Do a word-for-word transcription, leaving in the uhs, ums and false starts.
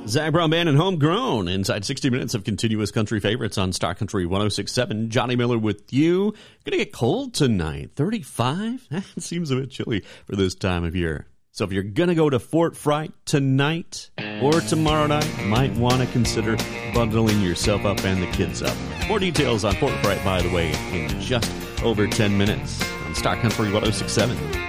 Zach Brown Band and Homegrown inside sixty minutes of continuous country favorites on Star Country one oh six point seven. Johnny Miller with you. Gonna get cold tonight. thirty-five? It seems a bit chilly for this time of year. So if you're gonna go to Fort Fright tonight or tomorrow night, you might want to consider bundling yourself up and the kids up. More details on Fort Fright, by the way, in just over ten minutes on Star Country one oh six point seven.